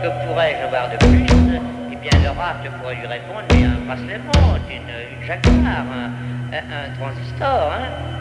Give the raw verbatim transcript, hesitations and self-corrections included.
Que pourrais-je avoir de plus? Eh bien, l'oracle pourrait lui répondre, mais un bracelet montre, une, une jaguar, un, un, un transistor, hein.